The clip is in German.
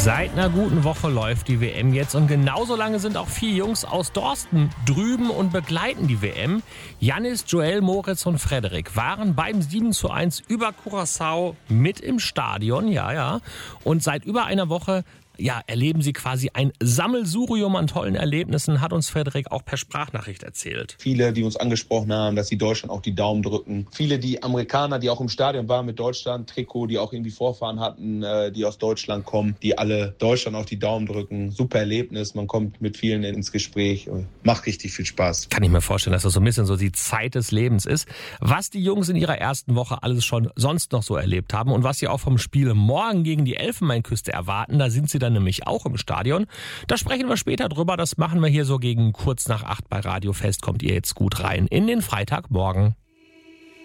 Seit einer guten Woche läuft die WM jetzt und genauso lange sind auch 4 Jungs aus Dorsten drüben und begleiten die WM. Jannis, Joel, Moritz und Frederik waren beim 7:1 über Curaçao mit im Stadion, ja. Und seit über einer Woche erleben sie quasi ein Sammelsurium an tollen Erlebnissen, hat uns Frederik auch per Sprachnachricht erzählt. Viele, die uns angesprochen haben, dass sie Deutschland auch die Daumen drücken. Viele, die Amerikaner, die auch im Stadion waren mit Deutschland-Trikot, die auch irgendwie Vorfahren hatten, die aus Deutschland kommen, die alle Deutschland auch die Daumen drücken. Super Erlebnis, man kommt mit vielen ins Gespräch und macht richtig viel Spaß. Kann ich mir vorstellen, dass das so ein bisschen so die Zeit des Lebens ist. Was die Jungs in ihrer ersten Woche alles schon sonst noch so erlebt haben und was sie auch vom Spiel morgen gegen die Elfenbeinküste erwarten, da sind sie dann nämlich auch im Stadion. Da sprechen wir später drüber. Das machen wir hier so gegen kurz nach 8 bei Radio Fest. Kommt ihr jetzt gut rein in den Freitagmorgen.